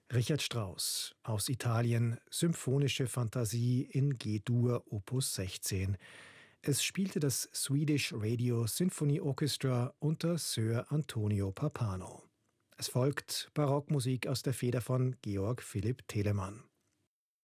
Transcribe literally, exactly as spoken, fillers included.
Richard Strauss aus Italien, Symphonische Fantasie in G-Dur Opus sechzehn. Es spielte das Swedish Radio Symphony Orchestra unter Sir Antonio Pappano. Es folgt Barockmusik aus der Feder von Georg Philipp Telemann.